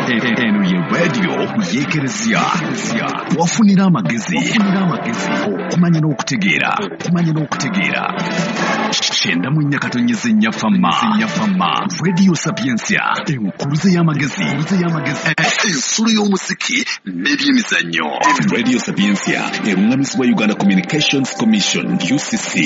eno ye radio yekeresia wafunira amagezi okumanya n'okutegeera kyenda mu nnyakatonnyeze nnyafama radio sapiensia enkuluze y'amagezi ensolo y'omuziki n'ebyemizannyo radio sapiensia eruŋŋamizibwa Uganda Communications Commission UCC